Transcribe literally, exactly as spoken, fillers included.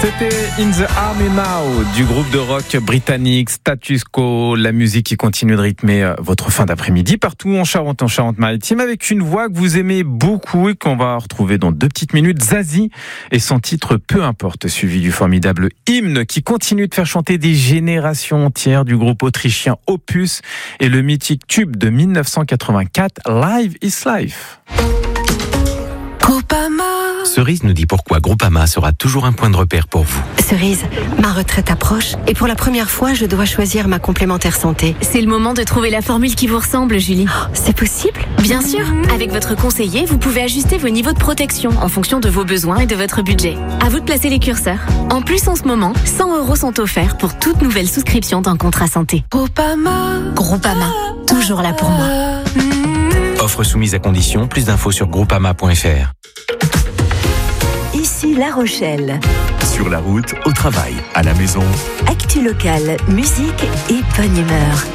C'était In the Army Now du groupe de rock britannique Status Quo. La musique qui continue de rythmer votre fin d'après-midi partout en Charente, en Charente-Maritime, avec une voix que vous aimez beaucoup et qu'on va retrouver dans deux petites minutes. Zazie et son titre Peu importe, suivi du formidable hymne qui continue de faire chanter des générations entières du groupe autrichien Opus et le mythique tube de dix-neuf cent quatre-vingt-quatre, Live is Life. Groupama. Cerise nous dit pourquoi Groupama sera toujours un point de repère pour vous. Cerise, ma retraite approche et pour la première fois, je dois choisir ma complémentaire santé. C'est le moment de trouver la formule qui vous ressemble, Julie. Oh, c'est possible ? Bien sûr. Avec votre conseiller, vous pouvez ajuster vos niveaux de protection en fonction de vos besoins et de votre budget. À vous de placer les curseurs. En plus, en ce moment, cent euros sont offerts pour toute nouvelle souscription d'un contrat santé. Groupama. Groupama, toujours là pour moi. Offre soumise à condition. Plus d'infos sur groupama point f r. Ici La Rochelle. Sur la route, au travail, à la maison. Actu locale, musique et bonne humeur.